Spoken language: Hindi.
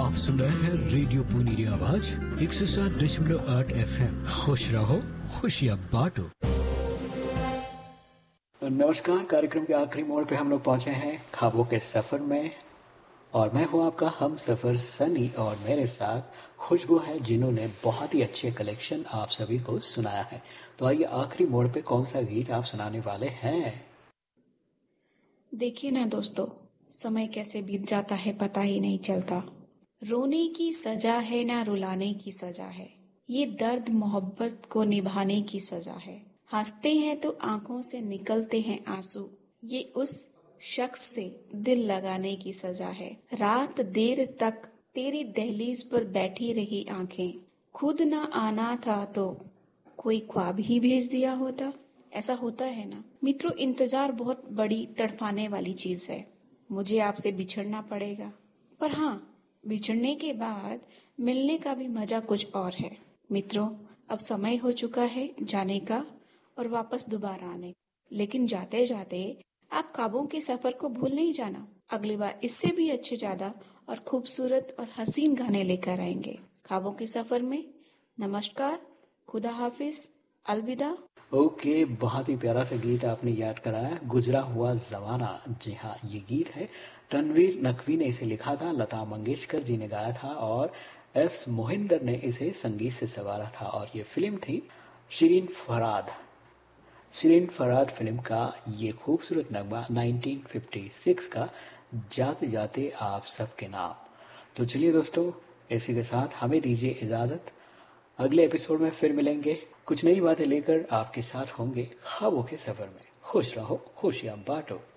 आप सुन रहे हैं रेडियो पुनीरी आवाज 107.8 FM। खुश रहो, खुशियाँ बांटो। नमस्कार, कार्यक्रम के आखिरी मोड़ पे हम लोग पहुंचे हैं ख्वाबों के सफर में, और मैं हूं आपका हम सफर सनी, और मेरे साथ खुशबू है जिन्होंने बहुत ही अच्छे कलेक्शन आप सभी को सुनाया है। तो आइए आखिरी मोड़ पे कौन सा गीत आप सुनाने वाले हैं? देखिए ना दोस्तों, समय कैसे बीत जाता है पता ही नहीं चलता। रोने की सजा है ना रुलाने की सजा है, ये दर्द मोहब्बत को निभाने की सजा है। हंसते हैं तो आंखों से निकलते हैं आंसू, ये उस शख्स से दिल लगाने की सजा है। रात देर तक तेरी दहलीज पर बैठी रही आंखें, खुद ना आना था तो कोई ख्वाब ही भेज दिया होता। ऐसा होता है ना मित्रों, इंतजार बहुत बड़ी तड़फाने वाली चीज है। मुझे आपसे बिछड़ना पड़ेगा, पर हाँ, बिछड़ने के बाद मिलने का भी मजा कुछ और है। मित्रों, अब समय हो चुका है जाने का और वापस दोबारा आने का। लेकिन जाते जाते आप ख्वाबों के सफर को भूल नहीं जाना। अगली बार इससे भी अच्छे, ज्यादा और खूबसूरत और हसीन गाने लेकर आएंगे ख्वाबों के सफर में। नमस्कार, खुदा हाफिज, अलविदा। ओके, बहुत ही प्यारा सा गीत आपने याद कराया, गुजरा हुआ जमाना। जी हाँ, ये गीत है तनवीर नकवी ने इसे लिखा था, लता मंगेशकर जी ने गाया था और एस मोहिंदर ने इसे संगीत से संवारा था। और ये फिल्म थी शिरीन फराद। शिरीन फराद फिल्म का ये खूबसूरत नगमा 1956 का जाते जाते आप सबके नाम। तो चलिए दोस्तों, इसी के साथ हमें दीजिए इजाजत। अगले एपिसोड में फिर मिलेंगे, कुछ नई बातें लेकर आपके साथ होंगे ख्वाबों के सफर में। खुश रहो, खुशियां बांटो।